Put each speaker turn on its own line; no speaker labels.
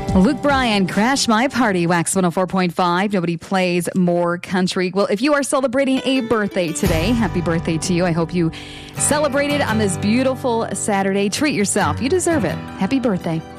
Luke Bryan, Crash My Party, Wax 104.5. Nobody plays more country. Well, if you are celebrating a birthday today, happy birthday to you. I hope you celebrated on this beautiful Saturday. Treat yourself. You deserve it. Happy birthday.